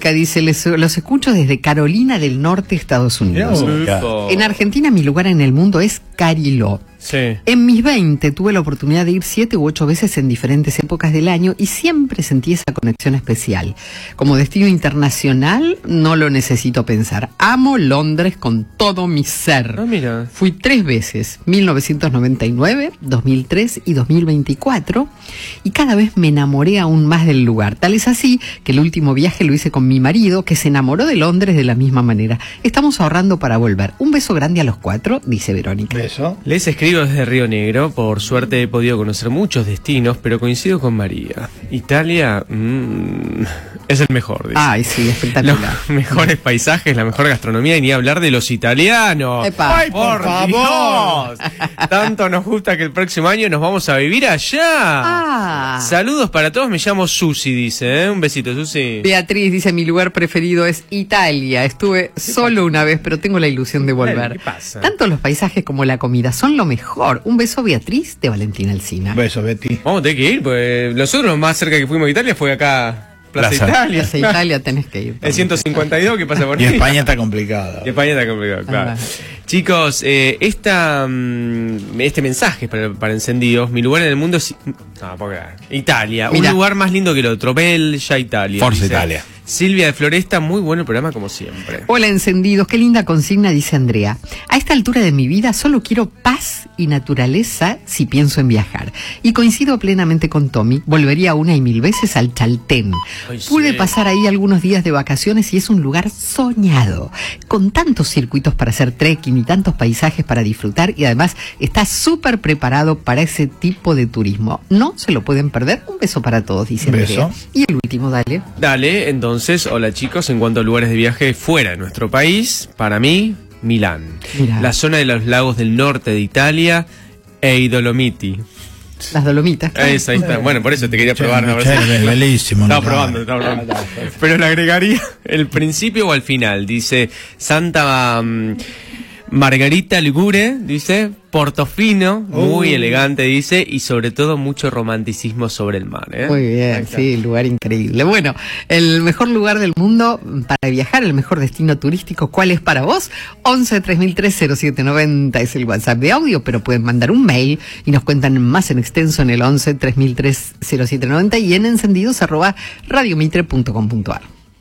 Dice, los escucho desde Carolina del Norte, Estados Unidos. En Argentina mi lugar en el mundo es Cariló. Sí. En mis 20 tuve la oportunidad de ir 7 u 8 veces en diferentes épocas del año y siempre sentí esa conexión especial. Como destino internacional no lo necesito pensar. Amo Londres con todo mi ser. Ah, mira. Fui 3 veces, 1999, 2003 y 2024, y cada vez me enamoré aún más del lugar. Tal es así que el último viaje lo hice con mi marido, que se enamoró de Londres de la misma manera. Estamos ahorrando para volver. Un beso grande a los 4, dice Verónica. Beso. Les escribo desde Río Negro. Por suerte he podido conocer muchos destinos, pero coincido con María. Italia es el mejor. Dice. Ay, sí, espectacular. Los mejores paisajes, la mejor gastronomía y ni hablar de los italianos. Epa. ¡Ay, por favor! Tanto nos gusta que el próximo año nos vamos a vivir allá. Ah. Saludos para todos, me llamo Susi, dice. Un besito, Susi. Beatriz dice, mi lugar preferido es Italia. Estuve solo una vez, pero tengo la ilusión de volver. ¿Qué pasa? Tanto los paisajes como la comida son lo mejor. Un beso, Beatriz, de Valentina Alsina. Beso, Betty. Vamos a tener que ir, pues nosotros lo más cerca que fuimos a Italia fue acá, Plaza Plaza. Italia. Plaza Italia tenés que ir. El 152 que pasa por Y ahí. España está complicada. Y España está complicado, claro. Ah. Chicos, este mensaje para encendidos. Mi lugar en el mundo es Italia. Mira. Un lugar más lindo que el otro. Bella Italia. Forza dice Italia. Silvia de Floresta, muy bueno el programa como siempre. Hola, encendidos, qué linda consigna, dice Andrea. A esta altura de mi vida solo quiero paz y naturaleza si pienso en viajar. Y coincido plenamente con Tommy, volvería 1 y 1000 veces al Chaltén. Ay, sí. Pude pasar ahí algunos días de vacaciones y es un lugar soñado, con tantos circuitos para hacer trekking y tantos paisajes para disfrutar, y además está súper preparado para ese tipo de turismo. No se lo pueden perder. Un beso para todos, dice Andrea. Beso. Y el último, dale. Dale, entonces, hola chicos, en cuanto a lugares de viaje fuera de nuestro país, para mí, Milán. Mirá. La zona de los lagos del norte de Italia e i Dolomiti. Las Dolomitas. Ahí está. Bueno, por eso te quería probar. a ver si- Es bellísimo. Estaba probando. Pero le agregaría el principio o al final. Dice Santa Margarita Ligure, dice Portofino, muy elegante, dice, y sobre todo mucho romanticismo sobre el mar. Muy bien, sí, lugar increíble. Bueno, el mejor lugar del mundo para viajar, el mejor destino turístico, ¿cuál es para vos? 11 3003 0790 es el WhatsApp de audio, pero pueden mandar un mail y nos cuentan más en extenso en el 11 3003 0790 y en encendidos@radiomitre.com.ar.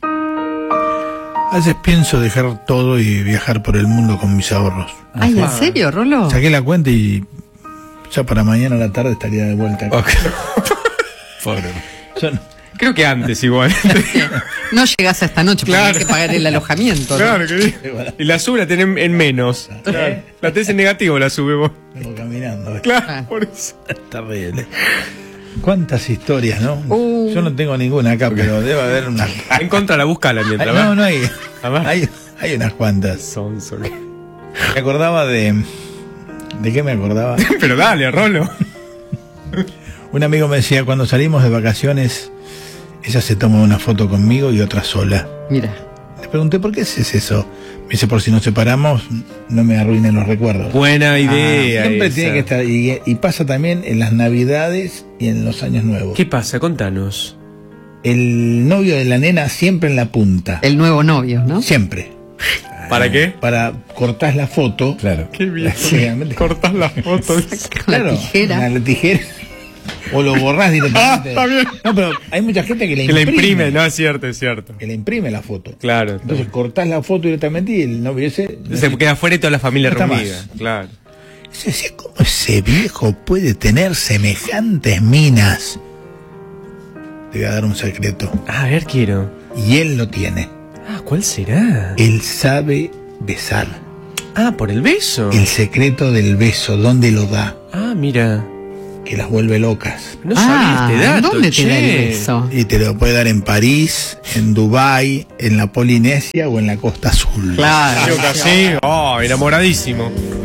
A veces pienso dejar todo y viajar por el mundo con mis ahorros. Ay, ¿en serio, Rolo? Saqué la cuenta y ya para mañana a la tarde estaría de vuelta acá. Pobre. Yo no- Creo que antes igual. No llegás a esta noche porque Claro. hay que pagar el alojamiento, ¿no? Claro que y la sube la tenés en menos. Claro. La tenés en negativo, la sube vos. vengo caminando. Claro, por eso. Es terrible. ¿Cuántas historias, no? Uh. Yo no tengo ninguna acá, pero debe haber unas. En contra la búscala mientras No, va. no hay. Además. Hay unas cuantas. Sonso. Me acordaba de. ¿De qué me acordaba? Pero dale, Rolo. Un amigo me decía, cuando salimos de vacaciones, ella se toma una foto conmigo y otra sola. Mira. Le pregunté, ¿por qué haces eso? Me dice, por si nos separamos, no me arruinen los recuerdos. Buena idea. Siempre esa. tiene que estar, y pasa también en las Navidades y en los Años Nuevos. ¿Qué pasa? Contanos. El novio de la nena siempre en la punta. El nuevo novio, ¿no? Siempre. ¿Para qué? Para cortar la foto. Claro. Qué bien. Obviamente. Cortás las fotos. Con la tijera. La tijera. O lo borrás directamente. Está bien. No, pero hay mucha gente que le Que la imprime. imprime, no, es cierto, es cierto. Que le imprime la foto. Claro. Entonces cortás la foto directamente y el novio ese. Se queda afuera y toda la familia No está reunida. más. Claro. Se decía, ¿cómo ese viejo puede tener semejantes minas? Te voy a dar un secreto. A ver, quiero. Y él lo tiene. Ah, ¿cuál será? Él sabe besar. Ah, por el beso. El secreto del beso, ¿dónde lo da? Ah, mira. Que las vuelve locas. No sabía este dato. ¿dónde te da el che. beso? Y te lo puede dar en París, en Dubái, en la Polinesia o en la Costa Azul. Claro. Yo casi. Oh, enamoradísimo.